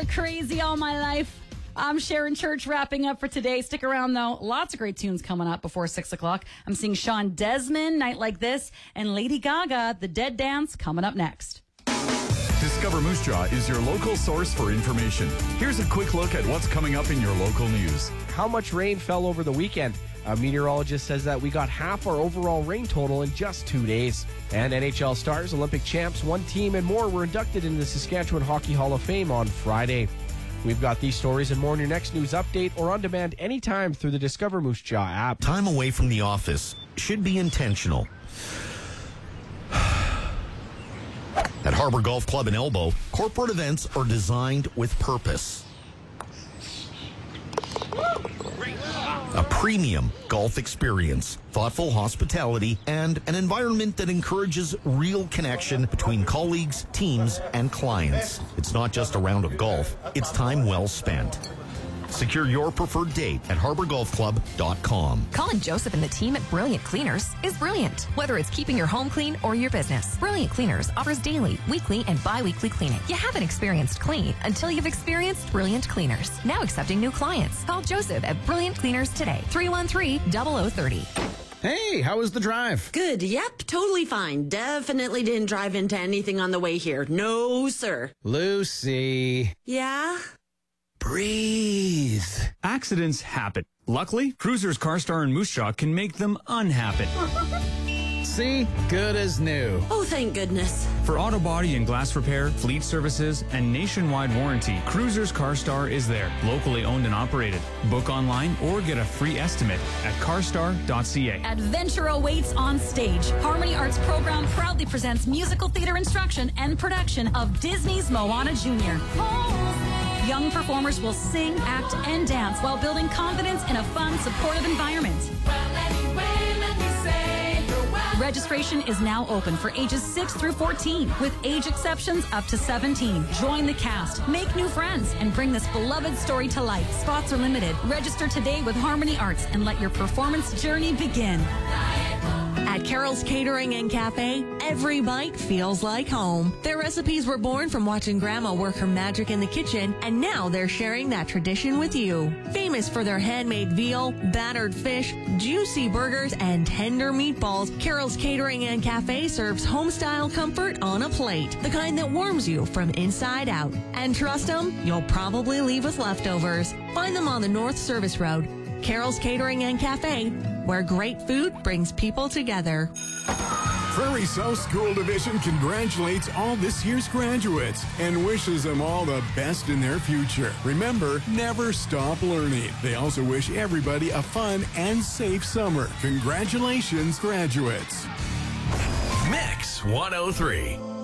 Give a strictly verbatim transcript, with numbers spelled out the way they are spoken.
heart crazy all my life. I'm Sharon Church wrapping up for today. Stick around, though. Lots of great tunes coming up before six o'clock. I'm seeing Sean Desmond, Night Like This, and Lady Gaga, The Dead Dance, coming up next. Discover Moose Jaw is your local source for information. Here's a quick look at what's coming up in your local news. How much rain fell over the weekend? A meteorologist says that we got half our overall rain total in just two days. And N H L stars, Olympic champs, one team, and more were inducted into the Saskatchewan Hockey Hall of Fame on Friday. We've got these stories and more in your next news update or on demand anytime through the Discover Moose Jaw app. Time away from the office should be intentional. At Harbor Golf Club in Elbow, corporate events are designed with purpose. A premium golf experience, thoughtful hospitality, and an environment that encourages real connection between colleagues, teams, and clients. It's not just a round of golf, it's time well spent. Secure your preferred date at harbor golf club dot com. Colin Joseph and the team at Brilliant Cleaners is brilliant. Whether it's keeping your home clean or your business, Brilliant Cleaners offers daily, weekly, and bi-weekly cleaning. You haven't experienced clean until you've experienced Brilliant Cleaners. Now accepting new clients. Call Joseph at Brilliant Cleaners today. three one three, zero zero three zero. Hey, how was the drive? Good. Yep, totally fine. Definitely didn't drive into anything on the way here. No, sir. Lucy. Yeah? Breathe. Accidents happen. Luckily, Cruisers, CarStar, and Moose Jaw can make them unhappen. See? Good as new. Oh, thank goodness. For auto body and glass repair, fleet services, and nationwide warranty, Cruisers CarStar is there, locally owned and operated. Book online or get a free estimate at carstar dot c a. Adventure awaits on stage. Harmony Arts Program proudly presents musical theater instruction and production of Disney's Moana Junior Young performers will sing, act, and dance while building confidence in a fun, supportive environment. Registration is now open for ages six through fourteen, with age exceptions up to seventeen. Join the cast, make new friends, and bring this beloved story to life. Spots are limited. Register today with Harmony Arts and let your performance journey begin. At Carol's Catering and Cafe, every bite feels like home. Their recipes were born from watching Grandma work her magic in the kitchen, and now they're sharing that tradition with you. Famous for their handmade veal, battered fish, juicy burgers, and tender meatballs, Carol's Catering and Cafe serves home-style comfort on a plate, the kind that warms you from inside out. And trust them, you'll probably leave with leftovers. Find them on the North Service Road. Carol's Catering and Cafe, where great food brings people together. Prairie South School Division congratulates all this year's graduates and wishes them all the best in their future. Remember, never stop learning. They also wish everybody a fun and safe summer. Congratulations, graduates. Mix one oh three.